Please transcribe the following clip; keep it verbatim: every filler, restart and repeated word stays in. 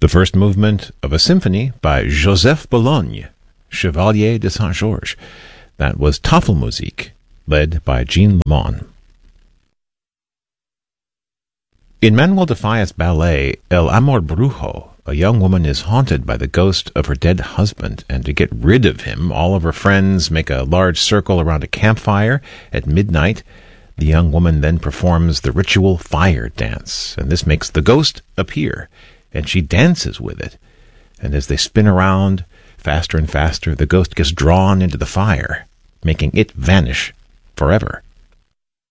the first movement of a symphony by Joseph Bologne, Chevalier de Saint-Georges. That was Tafelmusik, led by Jean Lemon. In Manuel de Falla's ballet, El Amor Brujo, a young woman is haunted by the ghost of her dead husband, and to get rid of him, all of her friends make a large circle around a campfire at midnight. The young woman then performs the ritual fire dance, and this makes the ghost appear, and she dances with it. And as they spin around faster and faster, the ghost gets drawn into the fire, making it vanish forever.